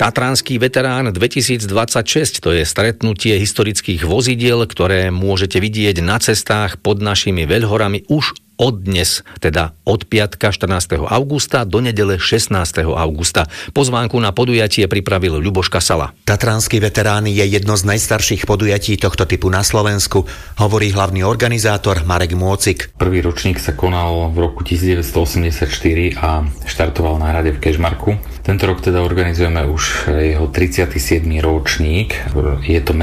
Tatranský veterán 2026, to je stretnutie historických vozidiel, ktoré môžete vidieť na cestách pod našimi veľhorami už od dnes, teda od piatka 14. augusta do nedele 16. augusta. Pozvánku na podujatie pripravil Ľuboš Kasala. Tatranský veterán je jedno z najstarších podujatí tohto typu na Slovensku, hovorí hlavný organizátor Marek Môcik. Prvý ročník sa konal v roku 1984 a štartoval na hrade v Kežmarku. Tento rok teda organizujeme už jeho 37. ročník. Je to